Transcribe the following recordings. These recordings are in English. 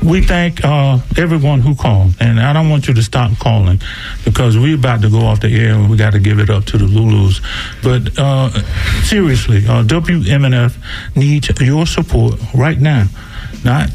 we thank everyone who called, and I don't want you to stop calling because we're about to go off the air and we got to give it up to the Lulus. But seriously, WMNF needs your support right now. Not,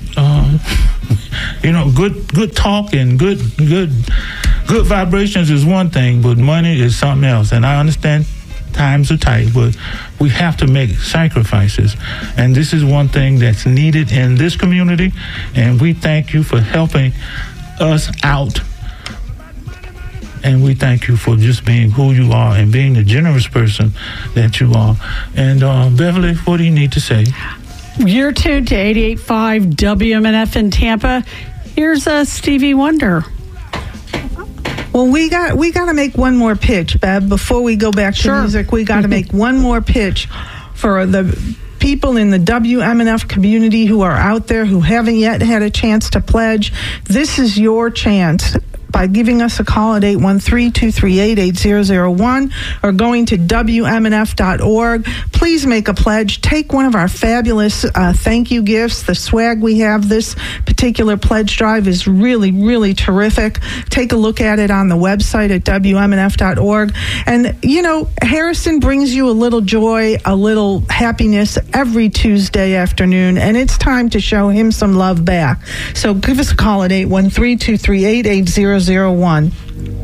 good talk and good vibrations is one thing, but money is something else. And I understand times are tight, but we have to make sacrifices. And this is one thing that's needed in this community. And we thank you for helping us out. And we thank you for just being who you are and being the generous person that you are. And Beverly, what do you need to say? You're tuned to 88.5 WMNF in Tampa. Here's Stevie Wonder. Well, we got to make one more pitch, Bev. Before we go back to music, we got to make one more pitch for the people in the WMNF community who are out there who haven't yet had a chance to pledge. This is your chance by giving us a call at 813-238-8001 or going to WMNF.org. Please make a pledge. Take one of our fabulous thank you gifts. The swag we have this particular pledge drive is really, really terrific. Take a look at it on the website at WMNF.org. And, Harrison brings you a little joy, a little happiness every Tuesday afternoon, and it's time to show him some love back. So give us a call at 813-238-8001.